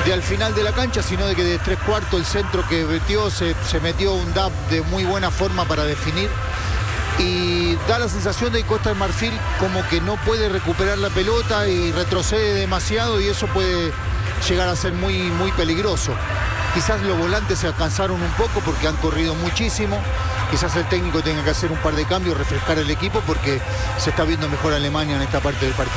de al final de la cancha, sino de que de 3/4 el centro que metió, se metió un DAP de muy buena forma para definir. Y da la sensación de que Costa de Marfil como que no puede recuperar la pelota y retrocede demasiado, y eso puede llegar a ser muy, muy peligroso. Quizás los volantes se alcanzaron un poco porque han corrido muchísimo. Quizás el técnico tenga que hacer un par de cambios, refrescar el equipo, porque se está viendo mejor Alemania en esta parte del partido.